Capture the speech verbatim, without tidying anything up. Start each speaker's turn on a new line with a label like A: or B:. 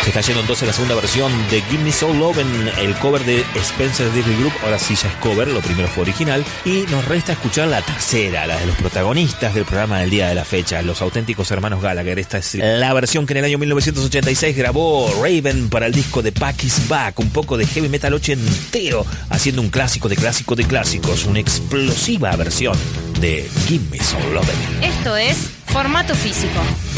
A: Está yendo entonces la segunda versión de Give Me Soul Lovin', el cover de Spencer David Group. Ahora sí ya es cover, lo primero fue original. Y nos resta escuchar la tercera, la de los protagonistas del programa del día de la fecha, los auténticos hermanos Gallagher. Esta es la versión que en el año mil novecientos ochenta y seis grabó Raven para el disco de Back Is Back. Un poco de heavy metal ochentero, haciendo un clásico de clásico de clásicos. Una explosiva versión de Give Me Soul Lovin'.
B: Esto es Formato Físico.